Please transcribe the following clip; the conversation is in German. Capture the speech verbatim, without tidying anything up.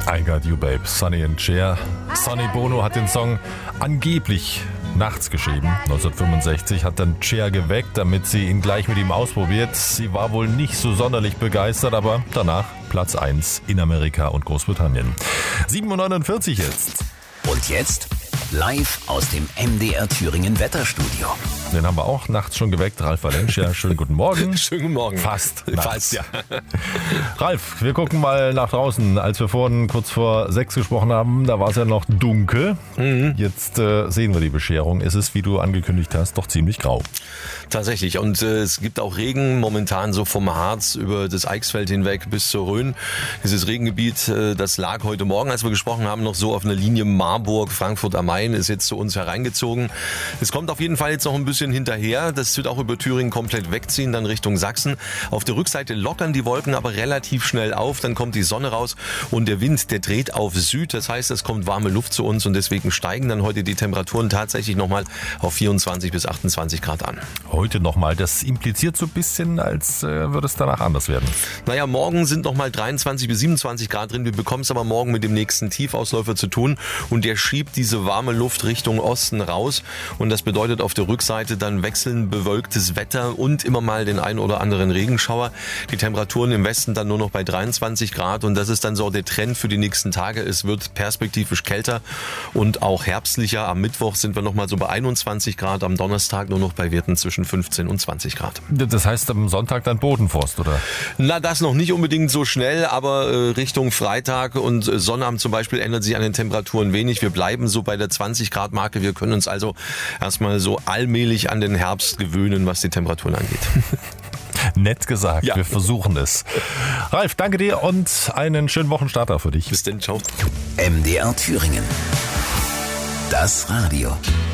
I Got You Babe, Sonny and Cher. Sonny Bono hat den Song angeblich nachts geschrieben. neunzehnhundertfünfundsechzig hat dann Cher geweckt, damit sie ihn gleich mit ihm ausprobiert. Sie war wohl nicht so sonderlich begeistert, aber danach Platz eins in Amerika und Großbritannien. sieben Uhr neunundvierzig jetzt. Und jetzt live aus dem M D R Thüringen Wetterstudio. Den haben wir auch nachts schon geweckt. Ralf Valencia, schönen guten Morgen. Schönen guten Morgen. Fast. Fast, ja. Ralf, wir gucken mal nach draußen. Als wir vorhin kurz vor sechs gesprochen haben, da war es ja noch dunkel. Mhm. Jetzt äh, sehen wir die Bescherung. Es ist, wie du angekündigt hast, doch ziemlich grau. Tatsächlich. Und äh, es gibt auch Regen momentan so vom Harz über das Eichsfeld hinweg bis zur Rhön. Dieses Regengebiet, äh, das lag heute Morgen, als wir gesprochen haben, noch so auf einer Linie Marburg, Frankfurt am Main, ist jetzt zu uns hereingezogen. Es kommt auf jeden Fall jetzt noch ein bisschen hinterher. Das wird auch über Thüringen komplett wegziehen, dann Richtung Sachsen. Auf der Rückseite lockern die Wolken aber relativ schnell auf. Dann kommt die Sonne raus und der Wind, der dreht auf Süd. Das heißt, es kommt warme Luft zu uns und deswegen steigen dann heute die Temperaturen tatsächlich nochmal auf vierundzwanzig bis achtundzwanzig Grad an. Heute nochmal. Das impliziert so ein bisschen, als äh, würde es danach anders werden. Naja, morgen sind nochmal dreiundzwanzig bis siebenundzwanzig Grad drin. Wir bekommen es aber morgen mit dem nächsten Tiefausläufer zu tun und der schiebt diese warme Luft Richtung Osten raus und das bedeutet auf der Rückseite dann wechselnd bewölktes Wetter und immer mal den ein oder anderen Regenschauer. Die Temperaturen im Westen dann nur noch bei dreiundzwanzig Grad und das ist dann so der Trend für die nächsten Tage. Es wird perspektivisch kälter und auch herbstlicher. Am Mittwoch sind wir nochmal so bei einundzwanzig Grad, am Donnerstag nur noch bei Werten zwischen fünfzehn und zwanzig Grad. Das heißt am Sonntag dann Bodenfrost, oder? Na, das noch nicht unbedingt so schnell, aber äh, Richtung Freitag und äh, Sonnabend zum Beispiel ändert sich an den Temperaturen wenig. Wir bleiben so bei der zwanzig Grad Marke. Wir können uns also erstmal so allmählich an den Herbst gewöhnen, was die Temperaturen angeht. Nett gesagt, ja. Wir versuchen es. Ralf, danke dir und einen schönen Wochenstart auch für dich. Bis dann, ciao. M D R Thüringen. Das Radio.